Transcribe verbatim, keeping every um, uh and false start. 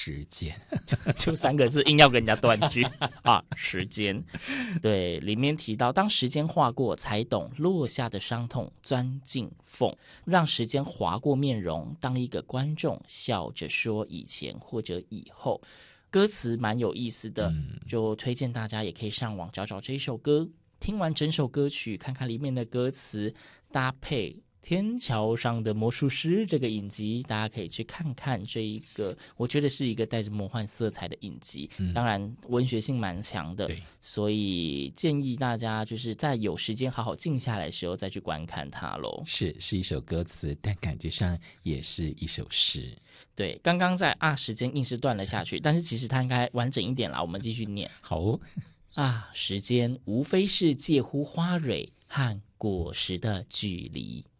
时间就三个字硬要跟人家断句啊，时间。对，里面提到当时间划过，才懂落下的伤痛钻进缝，让时间划过面容，当一个观众笑着说以前或者以后。歌词蛮有意思的， 嗯就推荐大家也可以上网找找这一首歌，听完整首歌曲，看看里面的歌词，搭配天桥上的魔术师这个影集，大家可以去看看这一个，我觉得是一个带着魔幻色彩的影集， 嗯当然文学性蛮强的， 对， 所以建议大家就是在有时间好好静下来的时候再去观看它咯。 是是一首歌词，但感觉上也是一首诗。 对，刚刚在啊时间硬是断了下去，但是其实它应该完整一点啦，我们继续念。 好哦， 啊，时间无非是介乎花蕊和果实的距离。